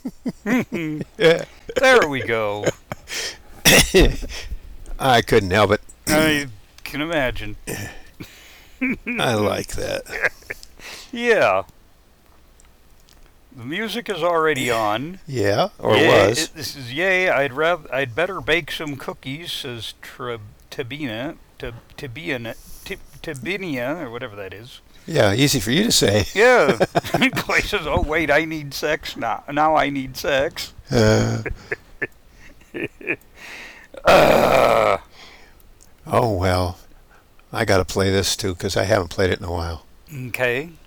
Yeah. There we go. I couldn't help it. I can imagine. I like that. Yeah. The music is already on. Yeah, or Yay, was. this is yay. I'd better bake some cookies, says Tabinia, or whatever that is. Yeah, easy for you to say. Yeah. Clay says, "Oh wait, I need sex now. Now I need sex." Uh, Uh, oh, well. I got to play this too because I haven't played it in a while. okay.